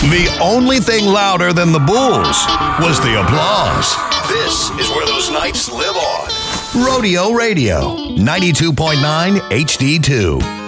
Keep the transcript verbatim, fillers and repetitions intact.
The only thing louder than the bulls was the applause. This is where those nights live on. Rodeo Radio, ninety-two point nine H D two.